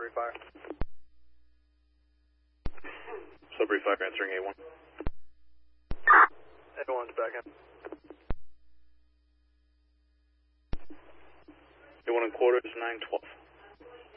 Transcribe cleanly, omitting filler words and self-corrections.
Sudbury Fire. Sudbury Fire answering A1. A1's back in. A1 and quarters, 912.